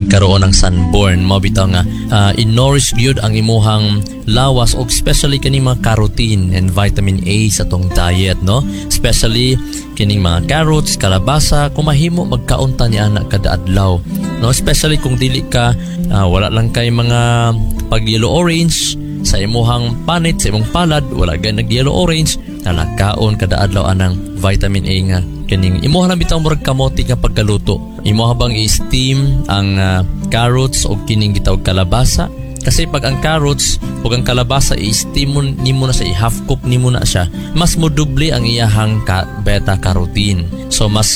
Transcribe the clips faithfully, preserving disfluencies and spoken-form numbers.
magkaroon ng sunburn. Mao bitaw nga uh, in-nourish gyud ang imuhang lawas, og especially kaning mga carotene and vitamin A sa tong diet, no? Especially kining mga carrots, kalabasa, kung mahimo magkaunta niya na kada adlaw, no? Especially kung dili ka uh, wala lang kay mga pag yellow orange sa imuhang panit, sa imong palad wala gay nag yellow orange, talakaon kada adlaw anang vitamin A nga kining imuha lang bitaw murag kamote nga pagkaluto. Imuha bang i-steam ang uh, carrots o kining gitawag kalabasa, kasi pag ang carrots o ang kalabasa i-steam mo nimo na sa i-half cook nimo na siya, mas moduble ang iyahang ka beta carotene, so mas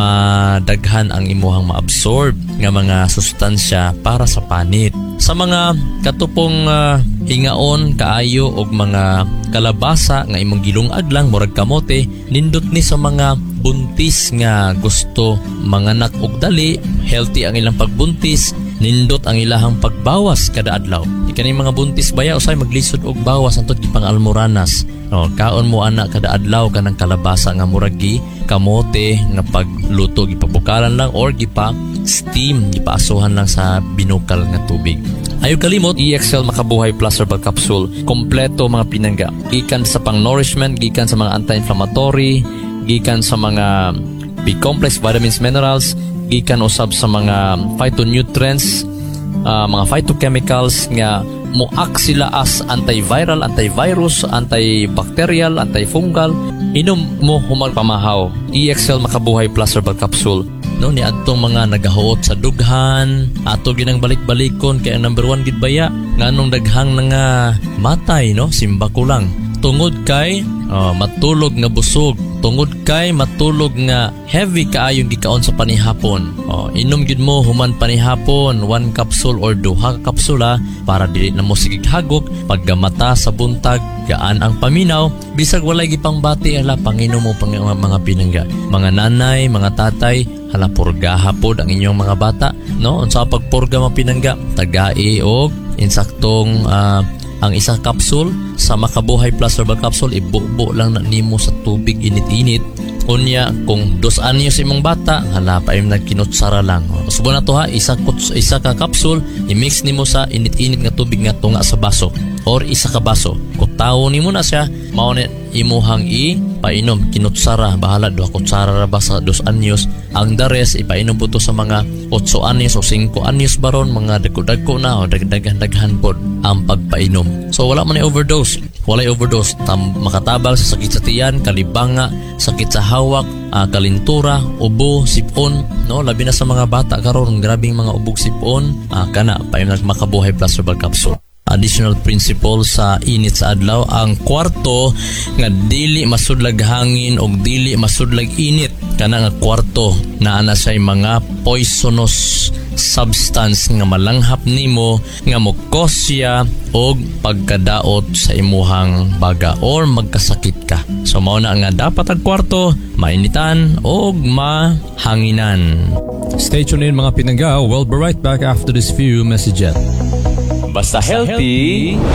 madaghan ang imuhang maabsorb nga mga sustansya para sa panit. Sa mga katupong uh, hingaon kaayo og mga kalabasa nga imong gilungag lang murag kamote, nindot ni sa mga buntis nga gusto manganak og dali, healthy ang ilang pagbuntis, nindot ang ilahang pagbawas kada adlaw. Ikani mga buntis baya usay maglisod og bawas antud gipang almoranas. No, kaon mo ana kada adlaw kanang kalabasa nga murag gi kamote nga pagluto gipabukalan lang or gipa steam, gipaasuhan lang sa binukal nga tubig. Ayaw kalimot, E X L Makabuhay Plus Herbal Capsule, kompleto mga pinangga. Gikan sa pang-nourishment, gikan sa mga anti-inflammatory, gikan sa mga B-complex, vitamins, minerals, gikan usab sa mga phytonutrients, uh, mga phytochemicals nga moak sila as antiviral, antivirus, antibacterial, antifungal. Inom mo humag pamahaw E X L Makabuhay Plus Herbal Capsule, no, ni adtong mga nagahuot sa dughan, ato ginang balik-balikon kay ang number one gid baya nganong daghang nga matay, no, simba ko lang tungod kay uh, matulog nga busog, tungod kay matulog nga heavy kaayong gikaon sa panihapon. Oh, inom gid mo human panihapon one capsule or duha ka kapsula para dili na mo sigig hagok paggamata sa buntag, gaan ang paminaw, bisag walay gipangbati ala panginom mo pang mga, mga pinangga. Mga nanay, mga tatay, hala purgaha pod ang inyong mga bata, no? Unsa pagpurga mga pinangga, tagai og insaktong uh, ang isang kapsul sa Makabuhay Plus Herbal Capsule, ibubo lang na nimo sa tubig init-init. Unya kung dos anyos imong bata, hala pa im nagkinutsara lang. Subo na to ha, isa, kuts, isa ka kapsul, i-mix nimo sa init-init nga tubig nga tunga sa baso or isa ka baso. Kutawo nimo na siya, mao ni imuhang i painom kinutsara, bahala duha kutsara ra ba sa dos anyos. Ang the rest ipainom po to sa mga otso anyos o singko anyos baron, mga dagko-dagko na o dagdagan-daghan pod ang pagpainom. So wala man ni overdose, walay overdose. Tam, makatabang sa sakit sa tiyan, kalibanga, sakit sa hawak, uh, kalintura, ubo, sipon, no, labi na sa mga bata karon, grabing mga ubog sipon, uh, kana painom ng Makabuhay Plus Herbal Capsule. Additional principle sa init sa adlaw, ang kwarto nga dili masudlag hangin o dili masudlag init, kana nga kwarto naa na say mga poisonous substance nga malanghap nimo nga mokosya o pagkadaot sa imuhang baga or magkasakit ka. So mao na nga dapat ang kwarto mainitan o mahanginan. Stay tuned in mga pinangga. We'll be right back after this few messages. Basta healthy